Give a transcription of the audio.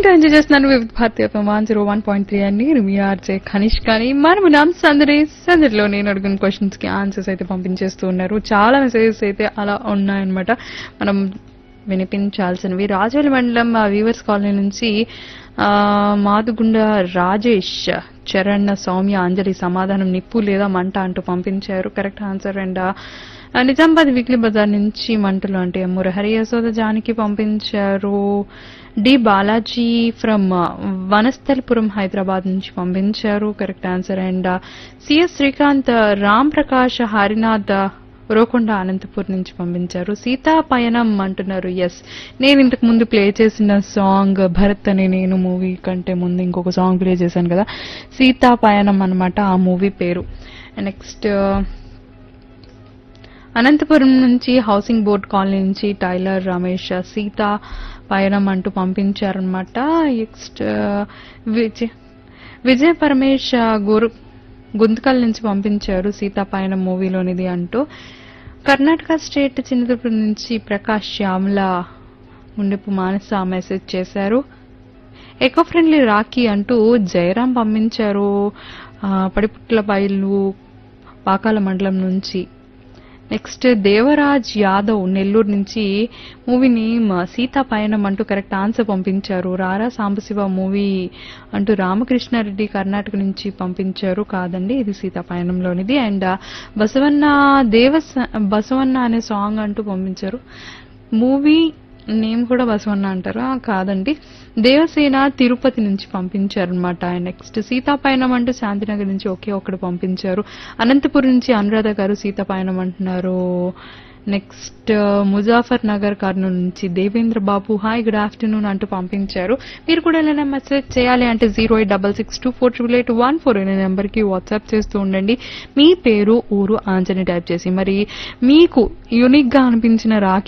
Enjoy చేస్తున్నాను వివిధ భారతీయ 101.3 అని మీ ఆర్జే ఖనిష్ కానీ మనం సందడిలో నేను అడిగిన క్వశ్చన్స్ కి ఆన్సర్స్ అయితే పంపించేస్తూ ఉన్నారు. చాలా మెసేజెస్ అయితే అలా ఉన్నాయన్నమాట. మనం వినిపించాల్సినవి రాజోలి మండలం వీవర్స్ కాలనీ నుంచి మాదుగుండ రాజేష్ చరణ్ సౌమ్య అంజలి సమాధానం నిప్పు లేదా మంట అంటూ పంపించారు. Correct answer. And Nizamabad weekly Bazar నుంచి మంటలు అంటే మురహరి యశోద జానికి పంపించారు. డి బాలాజీ ఫ్రమ్ వనస్థలిపురం హైదరాబాద్ నుంచి పంపించారు. Correct answer. And CS Srikanth Ram Prakash Harinath Uravakonda Anantapur నుంచి పంపించారు. సీతా పయనం అంటున్నారు. ఎస్, నేను ఇంతకు ముందు ప్లే చేసిన సాంగ్ భరత్ అనే నేను మూవీ కంటే ముందు ఇంకొక సాంగ్ ప్లే చేశాను కదా, సీతా పయనం అన్నమాట ఆ మూవీ పేరు. నెక్స్ట్ అనంతపురం నుంచి హౌసింగ్ బోర్డ్ కాలనీ నుంచి టైలర్ రమేష్ సీతా పయనం అంటూ పంపించారనమాట. నెక్స్ట్ విజయ పరమేష్ గుంతకల్ నుంచి పంపించారు సీతాపయనం మూవీలోనిది అంటూ. కర్ణాటక స్టేట్ చింతపూర్ నుంచి ప్రకాష్ శ్యామల ముండపు మానస మెసేజ్ చేశారు. ఎకో ఫ్రెండ్లీ రాఖీ అంటూ జయరాం పంపించారు పడిపుట్ల బయలు పాకాల మండలం నుంచి. నెక్స్ట్ దేవరాజ్ యాదవ్ నెల్లూరు నుంచి మూవీ నేమ్ సీతా పయనం అంటూ కరెక్ట్ ఆన్సర్ పంపించారు. రారా సాంబశివ మూవీ అంటూ రామకృష్ణారెడ్డి కర్ణాటక నుంచి పంపించారు. కాదండి, ఇది సీతా పయనంలోనిది. అండ్ బసవన్న అనే సాంగ్ అంటూ పంపించారు. మూవీ నేమ్ కూడా బసవన్న అంటారా? కాదండి, దేవసేన తిరుపతి నుంచి పంపించారనమాట. నెక్స్ట్ సీతాపయనం అంటూ శాంతినగర్ నుంచి ఒకే ఒకటి పంపించారు. అనంతపురం నుంచి అనురాధ గారు సీతాపయనం అంటున్నారు. నెక్స్ట్ ముజాఫర్ నగర్ కర్నూలు నుంచి దేవేంద్ర బాబు హాయ్ గుడ్ ఆఫ్టర్నూన్ అంటూ పంపించారు. మీరు కూడా ఏదైనా మెసేజ్ చేయాలి అంటే 086624814 అనే నెంబర్ కి వాట్సాప్ చేస్తూ ఉండండి. మీ పేరు ఊరు ఆన్సర్ని టైప్ చేసి. మరి మీకు యూనిక్ గా అనిపించిన రాఖీ